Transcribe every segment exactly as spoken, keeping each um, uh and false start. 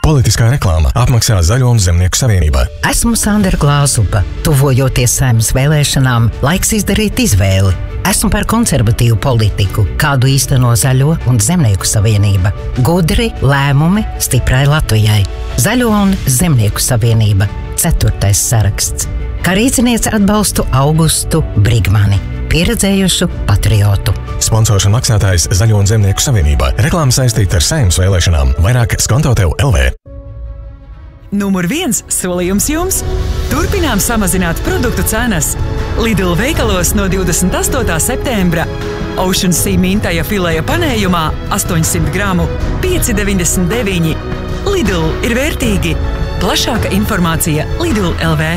Politiskā reklāma apmaksā Zaļo un Zemnieku savienība. Esmu Sandra Glāzupa. Tuvojoties Saeimas vēlēšanām, laiks izdarīt izvēli. Esmu par konservatīvu politiku, kādu īsteno Zaļo un Zemnieku savienība. Gudri lēmumi stiprai Latvijai. Zaļo un Zemnieku savienība. Ceturtais saraksts. Kā rīciniece atbalstu Augustu Brigmani, pieredzējušu patriotu. Sponsors un maksātājs Zaļo un Zemnieku savienība. Reklāma saistīta ar Saeimas vēlēšanām. Vairāk skonto tev L V. Numur viens solījums jums. Turpinām samazināt produktu cenas. Lidl veikalos no divdesmit astotā septembra. Ocean Sea mintaja filēja panējumā astoņsimt gramu pieci deviņdesmit deviņi. Lidl ir vērtīgi. Plašāka informācija Lidl L V.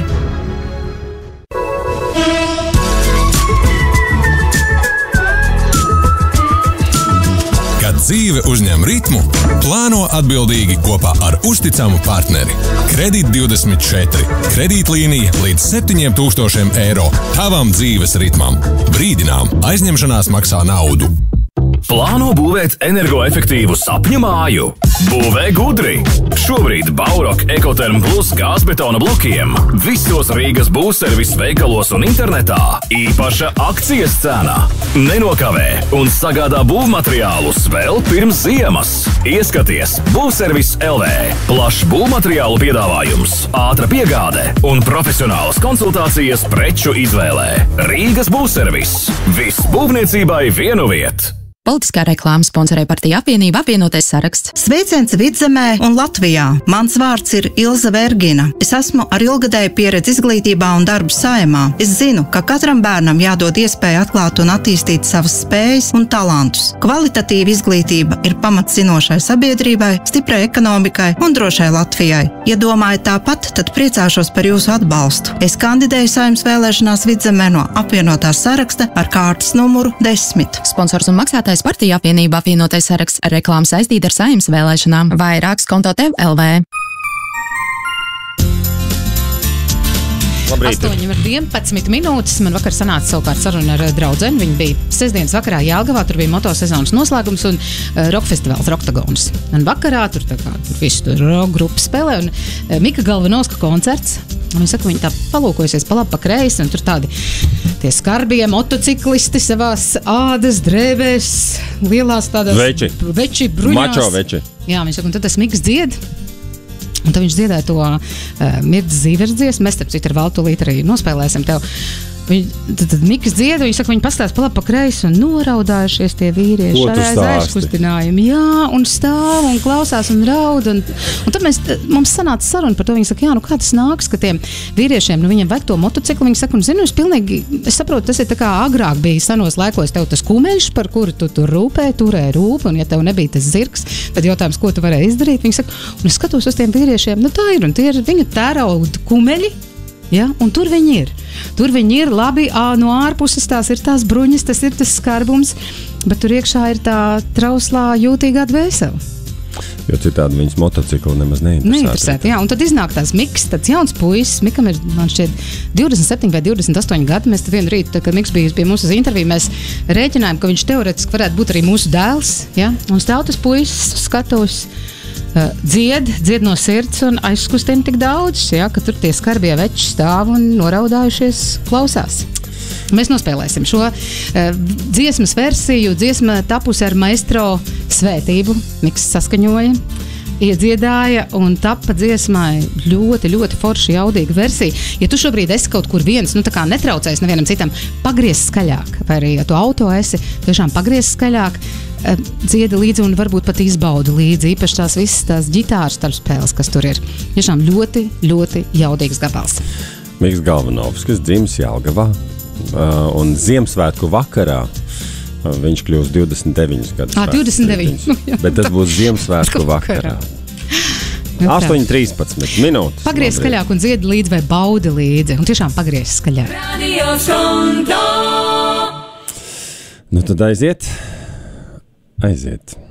Kad dzīve uzņem ritmu, plāno atbildīgi kopā ar uzticamu partneri. Kredīt divdesmit četri. Kredītlīnija līdz septiņiem tūkstošiem eiro. Tavam dzīves ritmam. Brīdinām, aizņemšanās maksā naudu. Plāno būvēt energoefektīvu sapņu māju? Būvē gudri! Šobrīd Baurok Ekoterm Plus gāzbetona blokiem visos Rīgas būvservis veikalos un internetā īpaša akcijas cena. Nenokavē un sagādā būvmateriālus vēl pirms ziemas. Ieskaties Būvservis L V. Plašs būvmateriālu piedāvājums, ātra piegāde un profesionālas konsultācijas preču izvēlē. Rīgas būvservis. Viss būvniecībai vienu vietu. Politiskā reklāma sponsorē partija apvienība apvienotais saraksts. Sveiciens Vidzemē un Latvijā. Mans vārds ir Ilza Vergina. Es esmu ar ilgadēju pieredzi izglītībā un darbu Saeimā. Es zinu, ka katram bērnam jādod iespēja atklāt un attīstīt savas spējas un talantus. Kvalitatīva izglītība ir pamats zinošai sabiedrībai, stiprai ekonomikai un drošai Latvijai. Ja domājat tāpat, tad priecāšos par jūsu atbalstu. Es kandidēju Saeimas vēlēšanās Vidzemē no apvienotās saraksta ar kārtas numuru desmit. Sponsors un maksātājs partija apvienība apvienotais saraksts. Reklāma saistīta ar Saeimas vēlēšanām. Vairāk skonto tev L V. astoņi ar vienpadsmit minūtes. Man vakar sanāca savukārt saruna ar draudzeni. Viņa bija sestdienas vakarā Jelgavā, tur bija motosezonas noslēgums un uh, rockfestivāls Roktagons. Un vakarā tur tā kā tur visu tur rock grupu spēlē un uh, Mika Galvanovska koncerts. Un viņa saka, viņa tā palūkojusies pa labi pa kreisi un tur tādi tie skarbie motociklisti savās ādas drēbēs, lielās tādas veči, veči bruņās. Mačo veči. Jā, viņš saka, un tad tas Miks dzied. Un tad viņš dziedāja to uh, Mirdzes Zīveres dziesmu. Mēs, starp citu, ar Valtulīt arī nospēlēsim tev. Viņi, tad, tad Miks dzieda, viņš saka, viņi pastāst pa labi pa kreisi un noraudājušies tie vīrieši ar aiz aizkustinājumu. Jā, un stāv un klausās un raud. Un, un tad mēs, mums sanāca saruna par to. Viņi saka, jā, nu kā tas nāks, ka tiem vīriešiem, nu viņiem vajag to motociklu. Viņi saka, un zinu, es pilnīgi, es saprotu, tas ir tā kā agrāk bija senos laikos tev tas kumeļš, par kuru tu tur rūpē, turēji rūpu, un ja tev nebija tas zirgs, tad jautājums, ko tu varēji izdarīt. Viņi saka, un es skatos uz tiem vīriešiem, nu tā ir, un tie ir viņu tērauda kumeļi. Ja? Un tur viņi ir. Tur viņi ir labi, ā, no ārpuses tās ir tās bruņas, tas ir tas skarbums, bet tur iekšā ir tā trauslā jūtīgā dvēsele. Jo citādi viņas motociklu nemaz neinteresētu. Neinteresētu, jā. Un tad iznāk tās Miks, tāds jauns puisis. Mikam ir, man šķiet, divdesmit septiņi vai divdesmit astoņi gadi. Mēs vienu rītu, tad, kad Miks bija pie mums uz interviju, mēs rēķinājām, ka viņš teoretiski varētu būt arī mūsu dēls. Ja? Un stāv tas puisis, skatos, Uh, dzied, dzied no sirds un aizkustina tik daudz, ja, ka tur tie skarbie veči stāv un noraudājušies klausās. Mēs nospēlēsim šo uh, dziesmas versiju. Dziesma tapusi ar maestro svētību. Miks saskaņoja, iedziedāja un tapa dziesmai ļoti, ļoti forša, jaudīga versija. Ja tu šobrīd esi kaut kur viens, nu tā kā netraucēs nevienam citam, pagriez skaļāk. Vai arī, ja tu auto esi, tiešām pagriez skaļāk, dziedi līdzi un varbūt pat izbaudi līdzi, īpaši tās visas tās ģitāras starpspēles, kas tur ir. Tiešām ļoti, ļoti jaudīgs gabals. Miks Galvanovskis dzimis Jelgavā un Ziemassvētku vakarā viņš kļūst divdesmit deviņus gadus. Ā, divdesmit deviņi. Bet tas būs Ziemassvētku vakarā. astoņi trīspadsmit minūtes. Pagriez skaļāk un dziedi līdzi vai baudi līdzi. Un tiešām pagriez skaļāk. Nu tad aiziet. Aiziet.